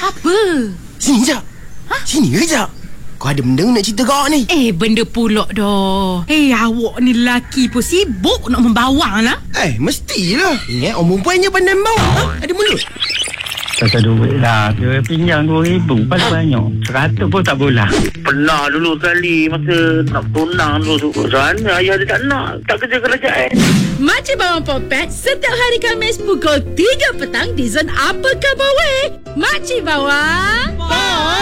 Apa? Sini jap. Sini kejap. Kau ada benda nak cerita kau ni? Benda pulak dah. Awak ni lelaki pun sibuk nak membawang lah. Mestilah. Ingat orang perempuannya pandai membawa. Ada mulut. Pasal duit lah. Dia pinjam 2,000. Pasal banyak. 100 pun tak boleh. Pernah dulu sekali masa nak tunang dulu sana ayah dia tak nak. Tak kerja kerajaan. Makcik Bawang Popet setiap hari Khamis pukul 3 petang di Zon Apa Khabar Weh. Makcik Bawang